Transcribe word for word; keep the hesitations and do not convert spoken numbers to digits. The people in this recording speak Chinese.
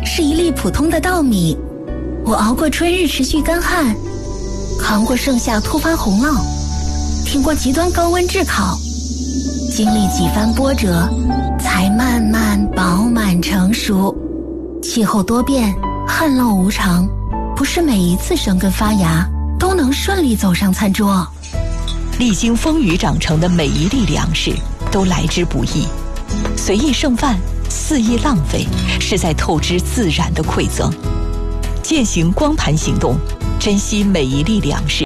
是一粒普通的稻米，我熬过春日持续干旱，扛过盛夏突发洪涝，挺过极端高温炙烤，经历几番波折，才慢慢饱满成熟。气候多变，旱涝无常，不是每一次生根发芽都能顺利走上餐桌。 历经风雨长成的每一粒粮食都来之不易，随意剩饭，肆意浪费，是在透支自然的馈赠。践行光盘行动，珍惜每一粒粮食，